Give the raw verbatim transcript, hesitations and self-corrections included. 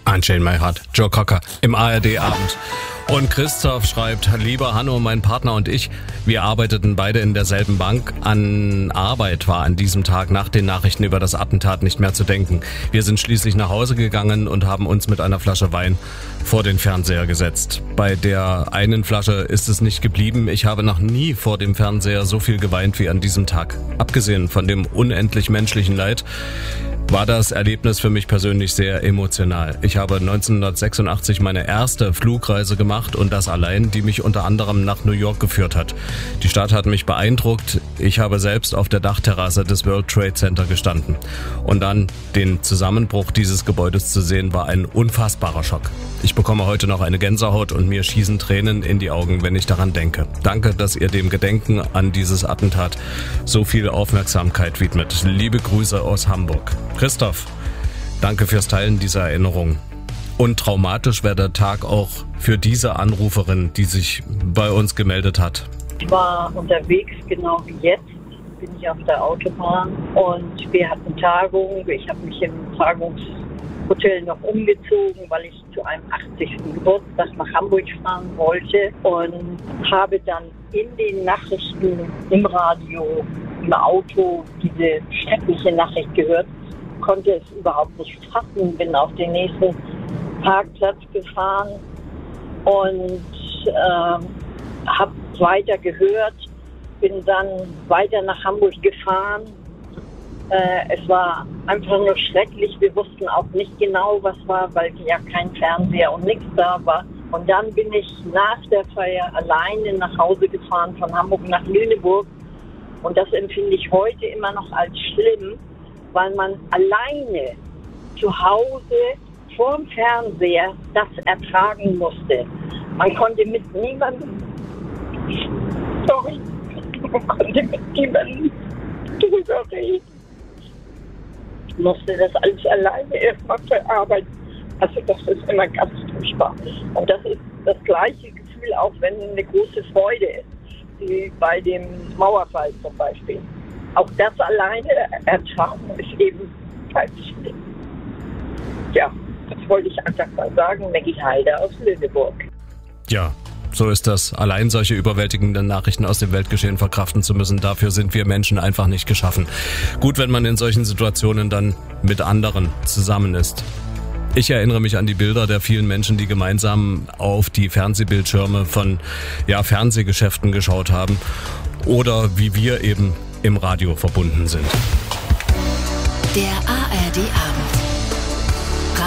Unchain My Heart, Joe Cocker im A R D-Abend. Und Christoph schreibt, lieber Hanno, mein Partner und ich, wir arbeiteten beide in derselben Bank. An Arbeit war an diesem Tag nach den Nachrichten über das Attentat nicht mehr zu denken. Wir sind schließlich nach Hause gegangen und haben uns mit einer Flasche Wein vor den Fernseher gesetzt. Bei der einen Flasche ist es nicht geblieben. Ich habe noch nie vor dem Fernseher so viel geweint wie an diesem Tag. Abgesehen von dem unendlich menschlichen Leid war das Erlebnis für mich persönlich sehr emotional. Ich habe neunzehnhundertsechsundachtzig meine erste Flugreise gemacht und das allein, die mich unter anderem nach New York geführt hat. Die Stadt hat mich beeindruckt. Ich habe selbst auf der Dachterrasse des World Trade Center gestanden. Und dann den Zusammenbruch dieses Gebäudes zu sehen, war ein unfassbarer Schock. Ich bekomme heute noch eine Gänsehaut und mir schießen Tränen in die Augen, wenn ich daran denke. Danke, dass ihr dem Gedenken an dieses Attentat so viel Aufmerksamkeit widmet. Liebe Grüße aus Hamburg. Christoph, danke fürs Teilen dieser Erinnerung. Und traumatisch wäre der Tag auch für diese Anruferin, die sich bei uns gemeldet hat. Ich war unterwegs, genau wie jetzt, bin ich auf der Autobahn und wir hatten Tagung. Ich habe mich im Tagungshotel noch umgezogen, weil ich zu einem achtzigsten Geburtstag nach Hamburg fahren wollte und habe dann in den Nachrichten im Radio, im Auto diese schreckliche Nachricht gehört. Konnte es überhaupt nicht fassen, bin auf den nächsten Parkplatz gefahren und äh, habe weiter gehört, bin dann weiter nach Hamburg gefahren. Äh, es war einfach nur schrecklich. Wir wussten auch nicht genau, was war, weil ja kein Fernseher und nichts da war. Und dann bin ich nach der Feier alleine nach Hause gefahren, von Hamburg nach Lüneburg. Und das empfinde ich heute immer noch als schlimm, weil man alleine zu Hause vorm Fernseher das ertragen musste. Man konnte mit niemandem, sorry, man konnte mit niemandem drüber reden. Musste das alles alleine erstmal verarbeiten. Also das ist immer ganz furchtbar. Und das ist das gleiche Gefühl, auch wenn eine große Freude ist, wie bei dem Mauerfall zum Beispiel. Auch das alleine ertragen ist eben falsch. Ja, das wollte ich einfach mal sagen. Maggie Heider aus Lüneburg. Ja, so ist das. Allein solche überwältigenden Nachrichten aus dem Weltgeschehen verkraften zu müssen, dafür sind wir Menschen einfach nicht geschaffen. Gut, wenn man in solchen Situationen dann mit anderen zusammen ist. Ich erinnere mich an die Bilder der vielen Menschen, die gemeinsam auf die Fernsehbildschirme von ja, Fernsehgeschäften geschaut haben oder wie wir eben im Radio verbunden sind. Der A R D-Abend.